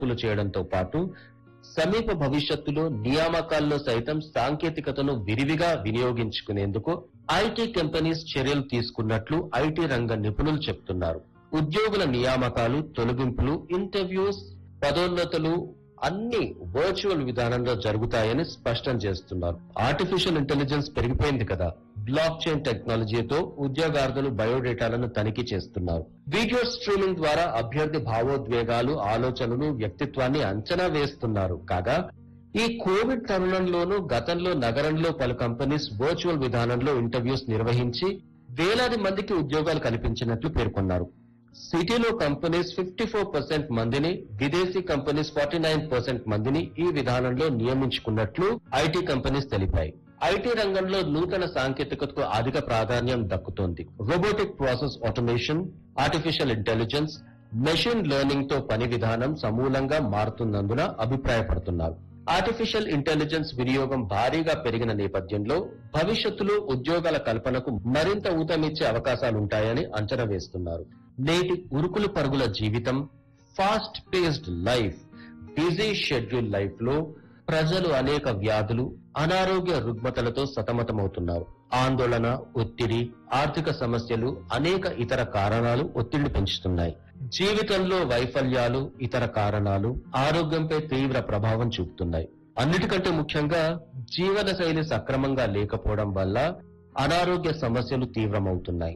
చేయడంతో పాటు సమీప భవిష్యత్తులో నియామకాల్లో సైతం సాంకేతికతను విరివిగా వినియోగించుకునేందుకు ఐటీ కంపెనీస్ చర్యలు తీసుకున్నట్లు ఐటీ రంగ నిపుణులు చెప్తున్నారు. ఉద్యోగుల నియామకాలు, తొలగింపులు, ఇంటర్వ్యూస్, పదోన్నతులు అన్ని వర్చువల్ విధానంలో జరుగుతాయని స్పష్టం చేస్తున్నారు. ఆర్టిఫిషియల్ ఇంటెలిజెన్స్ పెరిగిపోయింది కదా, బ్లాక్ చైన్ టెక్నాలజీతో ఉద్యోగార్థులు బయోడేటాలను తనిఖీ చేస్తున్నారు. వీడియో స్ట్రీమింగ్ ద్వారా అభ్యర్థి భావోద్వేగాలు, ఆలోచనలు, వ్యక్తిత్వాన్ని అంచనా వేస్తున్నారు. కాగా ఈ కోవిడ్ తరుణంలోనూ గతంలో నగరంలో పలు కంపెనీస్ వర్చువల్ విధానంలో ఇంటర్వ్యూస్ నిర్వహించి వేలాది మందికి ఉద్యోగాలు కల్పించినట్లు పేర్కొన్నారు. సిటీలో కంపెనీస్ 54% మందిని, విదేశీ కంపెనీస్ 49% మందిని ఈ విధానంలో నియమించుకున్నట్లు ఐటీ కంపెనీస్ తెలిపాయి. ఐటీ రంగంలో నూతన సాంకేతికతకు అధిక ప్రాధాన్యం దక్కుతోంది. Robotic process automation, artificial intelligence, machine learning తో పని విధానం సమూలంగా మారుతున్నందున అభిప్రాయపడుతున్నారు. ఆర్టిఫిషియల్ ఇంటెలిజెన్స్ వినియోగం భారీగా పెరిగిన నేపథ్యంలో భవిష్యత్తులో ఉద్యోగాల కల్పనకు మరింత ఊతమిచ్చే అవకాశాలుంటాయని అంచనా వేస్తున్నారు. నేటి ఉరుకులు పరుగుల జీవితం, fast paced life, busy schedule life లో ప్రజలు అనేక వ్యాధులు, అనారోగ్య రుగ్మతలతో సతమతమవుతున్నారు. ఆందోళన, ఒత్తిడి, ఆర్థిక సమస్యలు, అనేక ఇతర కారణాలు ఒత్తిడిని పెంచుతున్నాయి. జీవితంలో వైఫల్యాలు, ఇతర కారణాలు ఆరోగ్యంపై తీవ్ర ప్రభావం చూపుతున్నాయి. అన్నిటికంటే ముఖ్యంగా జీవనశైలి సక్రమంగా లేకపోవడం వల్ల అనారోగ్య సమస్యలు తీవ్రమవుతున్నాయి.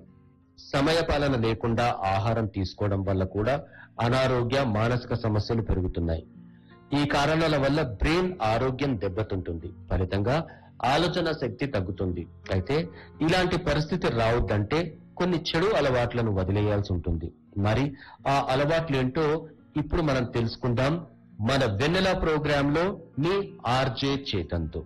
సమయపాలన లేకుండా ఆహారం తీసుకోవడం వల్ల కూడా అనారోగ్య, మానసిక సమస్యలు పెరుగుతున్నాయి. ఈ కారణాల వల్ల బ్రెయిన్ ఆరోగ్యం దెబ్బతింటుంది. ఫలితంగా ఆలోచన శక్తి తగ్గుతుంది. అయితే ఇలాంటి పరిస్థితి రావద్దంటే కొన్ని చెడు అలవాట్లను వదిలేయాల్సి ఉంటుంది. మరి ఆ అలవాట్లేంటో ఇప్పుడు మనం తెలుసుకుందాం మన వెన్నెల ప్రోగ్రామ్ లో మీ ఆర్జే చేతన్తో.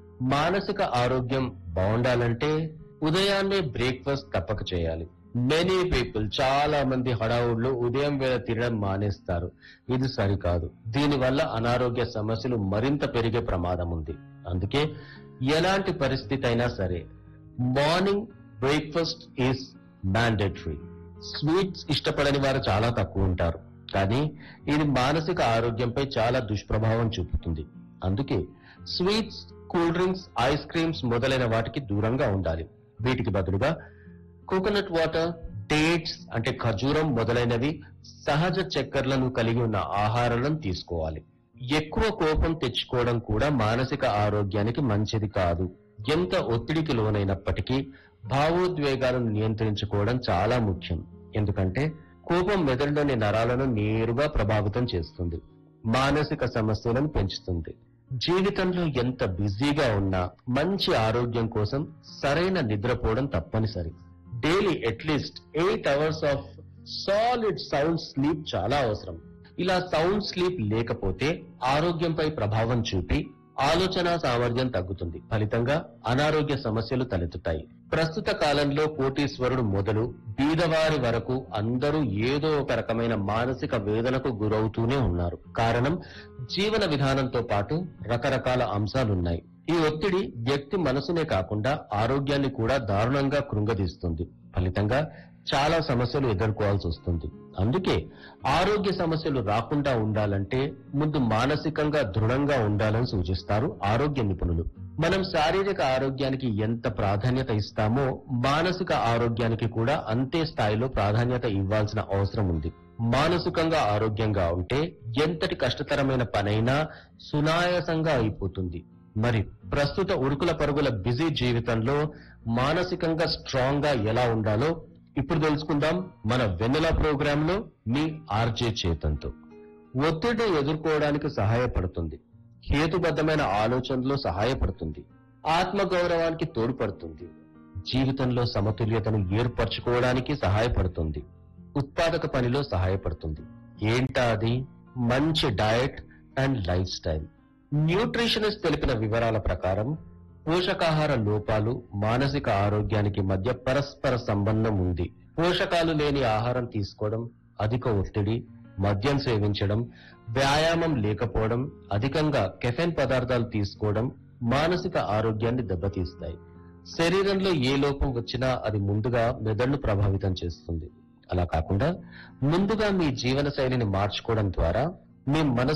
మానసిక ఆరోగ్యం బాగుండాలంటే ఉదయాన్నే బ్రేక్ఫాస్ట్ తప్పక చేయాలి. మెనీ పీపుల్, చాలా మంది హడావుడ్లో ఉదయం వేళ తినడం మానేస్తారు. ఇది సరికాదు. దీనివల్ల అనారోగ్య సమస్యలు మరింత పెరిగే ప్రమాదం ఉంది. అందుకే ఎలాంటి పరిస్థితి అయినా సరే morning breakfast is mandatory. Sweets ఇష్టపడని వారు చాలా తక్కువ ఉంటారు, కానీ ఇది మానసిక ఆరోగ్యంపై చాలా దుష్ప్రభావం చూపుతుంది. అందుకే sweets, cool drinks, ice creams మొదలైన వాటికి దూరంగా ఉండాలి. వీటికి బదులుగా కోకోనట్ వాటర్, డేట్స్ అంటే ఖర్జూరం మొదలైనవి సహజ చక్కెరలను కలిగి ఉన్న ఆహారాలను తీసుకోవాలి. ఎక్కువ కోపం తెచ్చుకోవడం కూడా మానసిక ఆరోగ్యానికి మంచిది కాదు. ఎంత ఒత్తిడికి లోనైనప్పటికీ భావోద్వేగాలను నియంత్రించుకోవడం చాలా ముఖ్యం. ఎందుకంటే కోపం మెదడులోని నరాలను నేరుగా ప్రభావితం చేస్తుంది, మానసిక సమస్యలను పెంచుతుంది. జీవితంలో ఎంత బిజీగా ఉన్నా మంచి ఆరోగ్యం కోసం సరైన నిద్రపోవడం తప్పనిసరి. Daily at least 8 hours of solid sound sleep చాలా అవసరం. ఇలా సౌండ్ స్లీప్ లేకపోతే ఆరోగ్యంపై ప్రభావం చూపి ఆలోచన సామర్థ్యం తగ్గుతుంది. ఫలితంగా అనారోగ్య సమస్యలు తలెత్తుతాయి. ప్రస్తుత కాలంలో కోటీశ్వరుడు మొదలు బీదవారి వరకు అందరూ ఏదో ఒక రకమైన మానసిక వేదనకు గురవుతూనే ఉన్నారు. కారణం జీవన విధానంతో పాటు రకరకాల అంశాలున్నాయి. ఈ ఒత్తిడి వ్యక్తి మనసునే కాకుండా ఆరోగ్యాన్ని కూడా దారుణంగా కృంగదీస్తుంది. ఫలితంగా చాలా సమస్యలు ఎదుర్కోవాల్సి వస్తుంది. అందుకే ఆరోగ్య సమస్యలు రాకుండా ఉండాలంటే ముందు మానసికంగా దృఢంగా ఉండాలని సూచిస్తారు ఆరోగ్య నిపుణులు. మనం శారీరక ఆరోగ్యానికి ఎంత ప్రాధాన్యత ఇస్తామో మానసిక ఆరోగ్యానికి కూడా అంతే స్థాయిలో ప్రాధాన్యత ఇవ్వాల్సిన అవసరం ఉంది. మానసికంగా ఆరోగ్యంగా ఉంటే ఎంతటి కష్టతరమైన పనైనా సునాయాసంగా అయిపోతుంది. మరి ప్రస్తుత ఉరుకుల పరుగుల బిజీ జీవితంలో మానసికంగా స్ట్రాంగ్ గా ఎలా ఉండాలో ఇప్పుడు తెలుసుకుందాం మన వెన్నెల ప్రోగ్రామ్ లో మీ ఆర్జే చేతన్తో. ఒత్తిడిని ఎదుర్కోవడానికి సహాయపడుతుంది, హేతుబద్ధమైన ఆలోచనలో సహాయపడుతుంది, ఆత్మగౌరవానికి తోడ్పడుతుంది, జీవితంలో సమతుల్యతను ఏర్పరచుకోవడానికి సహాయపడుతుంది, ఉత్పాదక పనిలో సహాయపడుతుంది. ఏంటా అది? మంచి diet and life style. Nutritionist తెలిపిన వివరాల ప్రకారం పోషకాహార లోపాలు మానసిక ఆరోగ్యానికి మధ్య పరస్పర సంబంధం ఉంది. పోషకాలు లేని ఆహారం తీసుకోవడం, అధిక ఒత్తిడి, మద్యం సేవించడం, వ్యాయామం లేకపోవడం, అధికంగా కెఫెన్ పదార్థాలు తీసుకోవడం మానసిక ఆరోగ్యాన్ని దెబ్బతీస్తాయి. శరీరంలో ఏ లోపం వచ్చినా అది ముందుగా మెదడును ప్రభావితం చేస్తుంది. అలా కాకుండా ముందుగా మీ జీవన శైలిని మార్చుకోవడం ద్వారా మీ మనసు